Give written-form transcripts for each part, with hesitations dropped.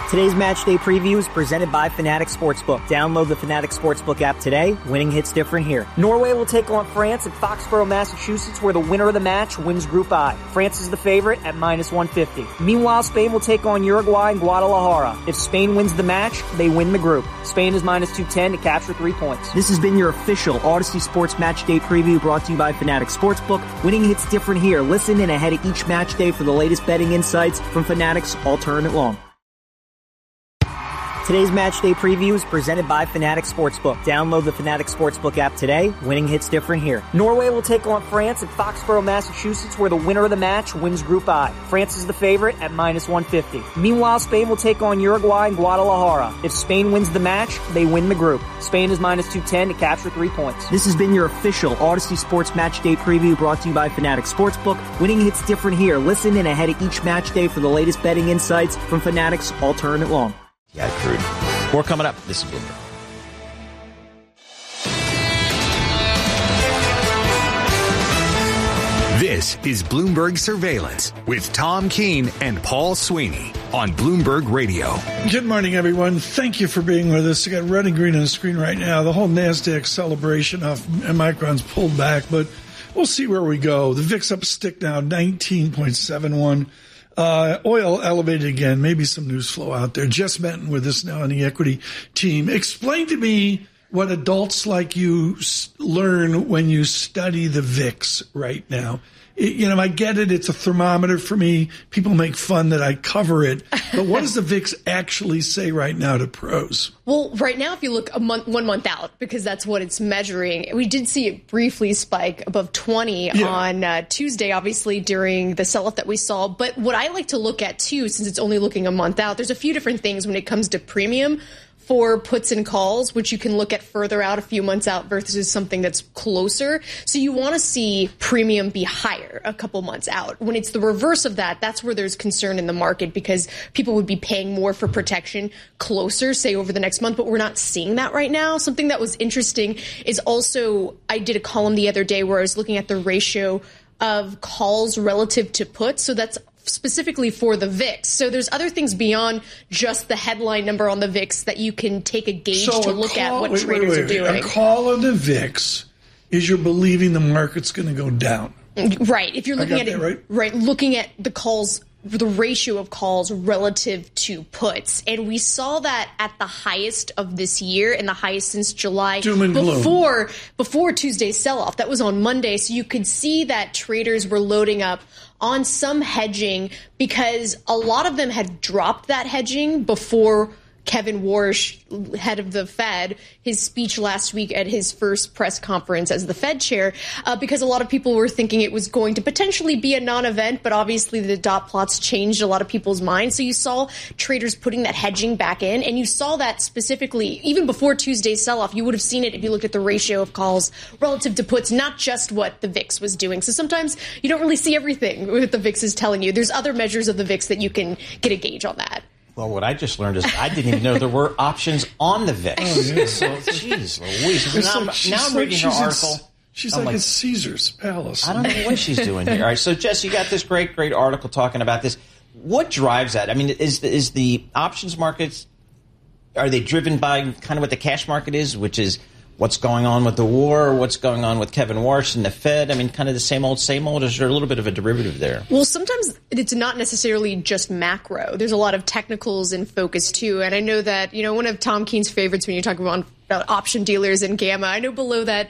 Today's match day preview is presented by Fanatics Sportsbook. Download the Fanatics Sportsbook app today. Winning hits different here. Norway will take on France at Foxborough, Massachusetts, where the winner of the match wins Group I. France is the favorite at -150. Meanwhile, Spain will take on Uruguay in Guadalajara. If Spain wins the match, they win the group. Spain is -210 to capture 3 points. This has been your official Odyssey Sports Match Day preview brought to you by Fanatics Sportsbook. Winning hits different here. Listen in ahead of each match day for the latest betting insights from Fanatics All Tournament Long. Today's match day preview is presented by Fanatics Sportsbook. Download the Fanatics Sportsbook app today. Winning hits different here. Norway will take on France at Foxborough, Massachusetts, where the winner of the match wins Group I. France is the favorite at -150. Meanwhile, Spain will take on Uruguay in Guadalajara. If Spain wins the match, they win the group. Spain is -210 to capture 3 points. This has been your official Odyssey Sports Match Day preview brought to you by Fanatics Sportsbook. Winning hits different here. Listen in ahead of each match day for the latest betting insights from Fanatics All Tournament Long. Yeah, crude. More coming up. This is Bloomberg. This is Bloomberg Surveillance with Tom Keene and Paul Sweeney on Bloomberg Radio. Good morning, everyone. Thank you for being with us. I got red and green on the screen right now. The whole NASDAQ celebration off Micron's pulled back, but we'll see where we go. The VIX up a stick now, 19.71. Oil elevated again, maybe some news flow out there. Jess Benton with us now on the equity team. Explain to me what adults like you learn when you study the VIX right now. I get it. It's a thermometer for me. People make fun that I cover it. But what does the VIX actually say right now to pros? Well, right now, if you look 1 month out, because that's what it's measuring, we did see it briefly spike above 20 on Tuesday, obviously, during the sell-off that we saw. But what I like to look at, too, since it's only looking a month out, there's a few different things when it comes to premium for puts and calls, which you can look at further out, a few months out versus something that's closer. So you want to see premium be higher a couple months out. When it's the reverse of that, that's where there's concern in the market because people would be paying more for protection closer, say over the next month, but we're not seeing that right now. Something that was interesting is also, I did a column the other day where I was looking at the ratio of calls relative to puts. So that's specifically for the VIX. So there's other things beyond just the headline number on the VIX that you can take a gauge to look at what traders are doing. A call on the VIX is you're believing the market's going to go down. Right. If you're looking at it, right, looking at the calls, the ratio of calls relative to puts. And we saw that at the highest of this year and the highest since July before Tuesday's sell-off. That was on Monday. So you could see that traders were loading up on some hedging because a lot of them had dropped that hedging before Kevin Warsh, head of the Fed, his speech last week at his first press conference as the Fed chair, because a lot of people were thinking it was going to potentially be a non-event, but obviously the dot plots changed a lot of people's minds. So you saw traders putting that hedging back in, and you saw that specifically even before Tuesday's sell-off. You would have seen it if you looked at the ratio of calls relative to puts, not just what the VIX was doing. So sometimes you don't really see everything that the VIX is telling you. There's other measures of the VIX that you can get a gauge on that. Well, what I just learned is I didn't even know there were options on the VIX. Oh, yeah. So, geez Louise. Now I'm reading her article. She's like at Caesar's Palace. I don't know what she's doing here. All right, so, Jess, you got this great article talking about this. What drives that? I mean, is the options markets, are they driven by kind of what the cash market is, which is what's going on with the war, what's going on with Kevin Warsh and the Fed? I mean, kind of the same old, or is there a little bit of a derivative there? Well, sometimes it's not necessarily just macro. There's a lot of technicals in focus, too. And I know that, one of Tom Keene's favorites when you're talking about option dealers and Gamma, I know below that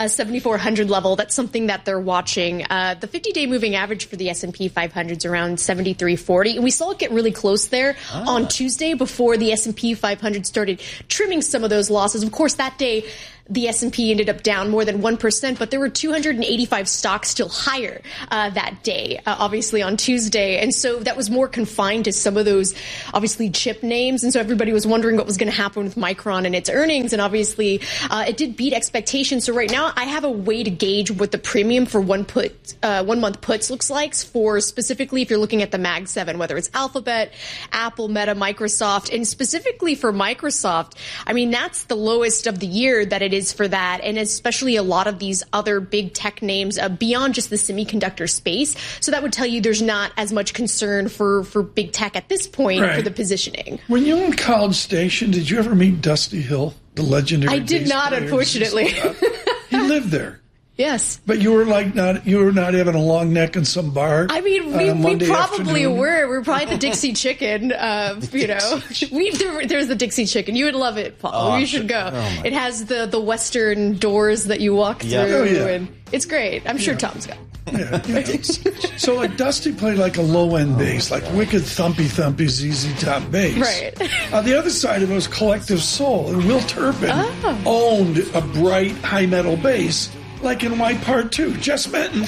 7,400 level, that's something that they're watching. The 50-day moving average for the S&P 500 is around 7,340. And we saw it get really close there on Tuesday before the S&P 500 started trimming some of those losses. Of course, that day, the S&P ended up down more than 1%, but there were 285 stocks still higher that day, obviously on Tuesday. And so that was more confined to some of those, obviously, chip names. And so everybody was wondering what was going to happen with Micron and its earnings. And obviously, it did beat expectations. So right now, I have a way to gauge what the premium for 1 month puts looks like for specifically if you're looking at the Mag 7, whether it's Alphabet, Apple, Meta, Microsoft. And specifically for Microsoft, I mean, that's the lowest of the year that it is for that, and especially a lot of these other big tech names beyond just the semiconductor space. So that would tell you there's not as much concern for big tech at this point for the positioning. When you were in College Station, did you ever meet Dusty Hill, the legendary? I did not, unfortunately. He lived there. Yes. But you were not having a long neck in some bar. I mean, we probably were. We were probably at the Dixie Chicken. There's the Dixie Chicken. You would love it, Paul. Oh, you should go. It has the Western doors that you walk through, and it's great. I'm sure Tom's got. So like Dusty played like a low end bass, like wicked thumpy ZZ Top bass. Right. The other side of it was Collective Soul, and Will Turpin owned a bright high metal bass, like in White Part 2. Jess Benton